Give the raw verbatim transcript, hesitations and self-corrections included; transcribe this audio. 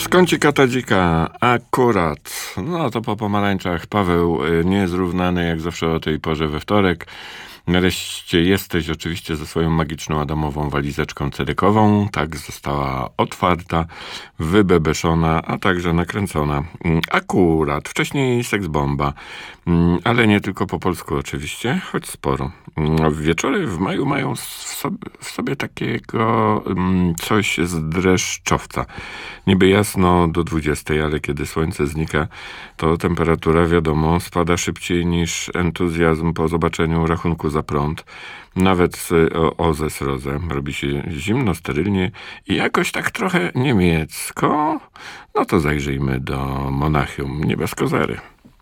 Z kącika tadzika akurat, no to po pomarańczach Paweł y, niezrównany jak zawsze o tej porze we wtorek. Nareszcie jesteś oczywiście ze swoją magiczną adamową walizeczką cedykową. Tak, została otwarta, wybebeszona, a także nakręcona. Mm, Akurat, wcześniej seksbomba, Mm, ale nie tylko po polsku oczywiście, choć sporo. Mm, Wieczory w maju mają w sobie, w sobie takiego mm, coś z dreszczowca. Niby jasno do dwudziestej, ale kiedy słońce znika, to temperatura, wiadomo, spada szybciej niż entuzjazm po zobaczeniu rachunku za prąd. Nawet z o, OZE sroze robi się zimno, sterylnie i jakoś tak trochę niemiecko. No to zajrzyjmy do Monachium Niebieskozery.